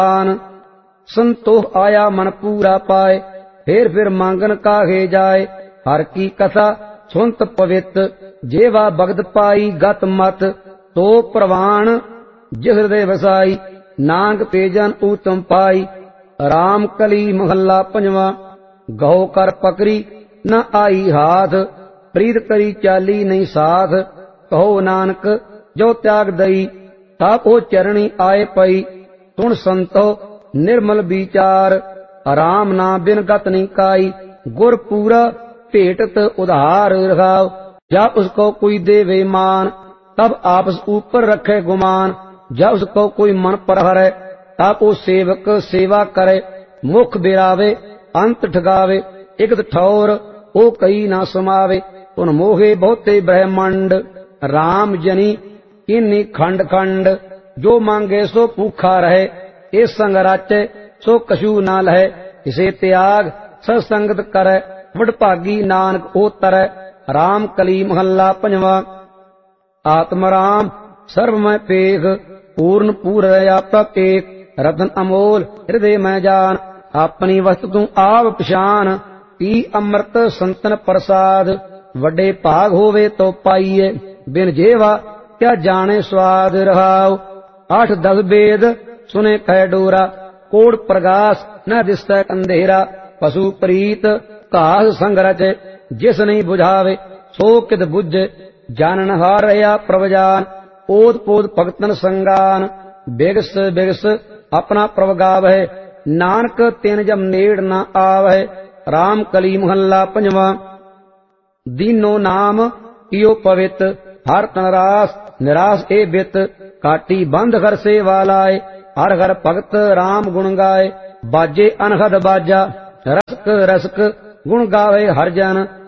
संतोष आया मन पूरा पाए, फिर मांगन काहे जाए। हर की कथा सुनत पवित, जेवा भगत पाई गत मत। तो प्रवाण जिस हृदय बसाई, नांग तेजन उत्तम पाई। राम कली महला पंजवा, गौ कर पकड़ी न आई हाथ। प्रीत करी चाली नहीं साथ, कहो नानक जो त्याग दई। ताप ओ चरणी आए पई, सुन संतो निर्मल विचार। राम ना बिन गत नहीं काई, गुर पूरा भेटत उधार रखाव। जब उसको कोई देवे मान, तब आपस ऊपर रखे गुमान। जब उसको कोई मन पर हरे, तब वो सेवक सेवा करे। मुख बिरावे अंत ठगावे, इकत ठौर ओ कई ना समावे। उन मोहे बहुते ब्रह्मंड, राम जनी इन्नी खंड खंड। जो मांगे सो भूखा रहे, इस संग राचे सो कछू ना लहे। इसे त्याग सत्संगत करे, वडभागी नानक ओ तरै। राम कली महला पंजवा, आत्म राम सर्व में पेख। पूर्ण पूर आप एक, रतन अमोल हृदय में जान। अपनी वस्तु तू आप पछान, पी अमृत संतन प्रसाद। वड्डे भाग होवे तो पाइए, बिन जेवा क्या जाने स्वाद रहाओ। 8-10 वेद सुने कह डोरा, कोड प्रकाश न दिसै अंधेरा। पशु प्रीत घास संग रचे, जिस नहीं बुझावे सो कित बुझे। जानन हार रहा प्रभजान, ओत पोत भगतन संगान। बिगस बिगस अपना प्रभ गावै, नानक तिन जब नेड़ न आवै। राम कली महला पंजवा, दीनो नाम इयो पवित। हर तन रास निराश ए बित, काटी बंद घर से वालाए। हर घर भगत राम गुण गाए, बाजे अनहद बाजा। रसक रसक गुण गावे हर जन,